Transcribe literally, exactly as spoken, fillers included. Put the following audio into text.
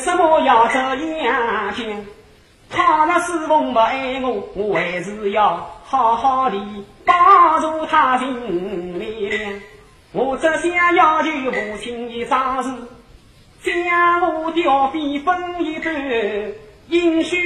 什么要这样讲？他那师傅不爱我，我还是要好好的帮助他尽力量。我只想要求父亲的丧事，将我调兵分一段，应许